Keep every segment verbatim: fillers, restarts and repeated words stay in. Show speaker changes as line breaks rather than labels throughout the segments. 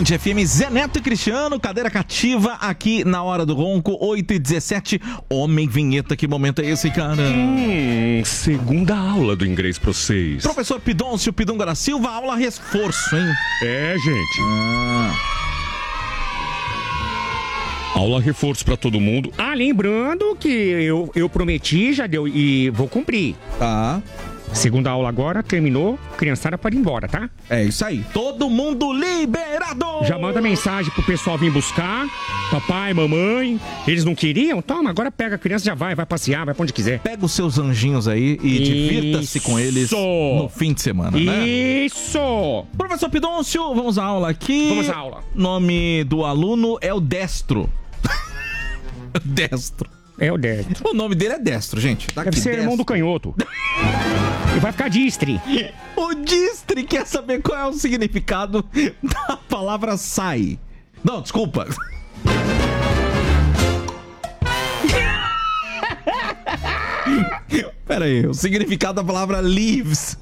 Band F M, Zé Neto e Cristiano, cadeira cativa aqui na Hora do Ronco, oito e dezessete. Homem vinheta, que momento é esse, cara?
Hum, segunda aula do inglês pra vocês.
Professor Pidoncio Pidunga da Silva, aula reforço, hein?
É, gente.
Ah.
Aula reforço pra todo mundo. Ah, lembrando que eu, eu prometi, já deu e vou cumprir.
Tá.
Segunda aula agora, terminou, criançada pode ir embora, tá?
É isso aí. Todo mundo liberado!
Já manda mensagem pro pessoal vir buscar. Papai, mamãe. Eles não queriam? Toma, agora pega a criança, já vai, vai passear, vai pra onde quiser.
Pega os seus anjinhos aí e
Isso.
divirta-se com eles no fim de semana, né?
Isso!
Professor Pidoncio, vamos à aula aqui.
Vamos à aula.
Nome do aluno é o Destro. Destro.
É o Destro.
O nome dele é Destro, gente. Tá
Deve
aqui,
ser
Destro.
irmão do canhoto. E vai ficar distre.
O distre quer saber qual é o significado da palavra sai. Não, desculpa. Pera aí, o significado da palavra leaves.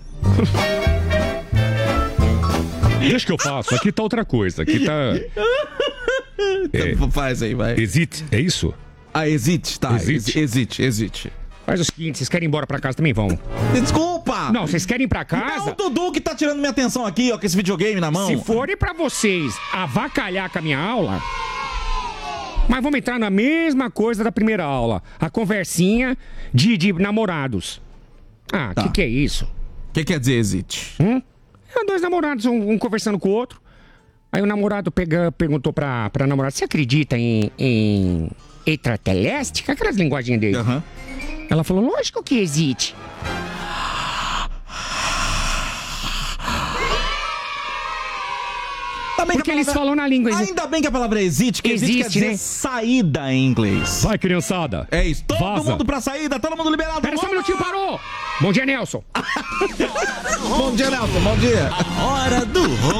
Deixa que eu faço. Aqui tá outra coisa. Aqui tá...
É. Então, faz aí, vai.
Exit, é isso?
Ah, exit, tá.
Exit.
Exit, exit.
Faz o seguinte, vocês querem ir embora pra casa também? Vão.
Desculpa!
Não, vocês querem ir pra casa?
Não, o Dudu que tá tirando minha atenção aqui, ó, com esse videogame na mão.
Se forem pra vocês avacalhar com a minha aula, mas vamos entrar na mesma coisa da primeira aula. A conversinha de, de namorados. Ah, o
Tá.
que, que é isso?
O que quer dizer exit?
Hum? É dois namorados, um, um conversando com o outro. Aí o namorado pega, perguntou pra, pra namorada, você acredita em, em extraterrestre? Aquelas linguagens dele.
Aham.
Ela falou, lógico que existe.
Ainda bem
Porque
que a
eles
palavra-
falam na língua. exi-
Ainda bem que a palavra exit, que exit quer
Existe,
dizer
né?
saída em inglês.
Vai, criançada.
É isso. Todo
Vaza.
mundo pra saída, todo mundo liberado.
Pera só um minutinho, parou. Bom dia, Nelson.
Bom dia, Nelson. Bom dia.
Hora do Ronco.